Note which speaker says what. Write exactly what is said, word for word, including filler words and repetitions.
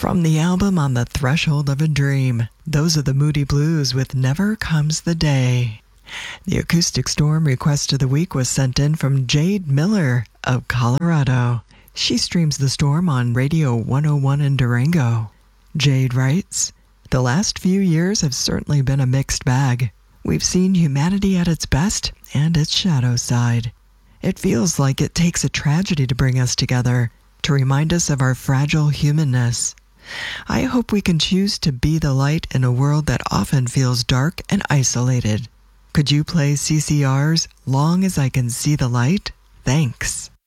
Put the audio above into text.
Speaker 1: From the album On the Threshold of a Dream, those are the Moody Blues with Never Comes the Day. The Acoustic Storm request of the week was sent in from Jade Miller of Colorado. She streams the storm on Radio one oh one in Durango. Jade writes, "The last few years have certainly been a mixed bag. We've seen humanity at its best and its shadow side. It feels like it takes a tragedy to bring us together, to remind us of our fragile humanness. I hope we can choose to be the light in a world that often feels dark and isolated. Could you play C C R's Long as I Can See the Light? Thanks."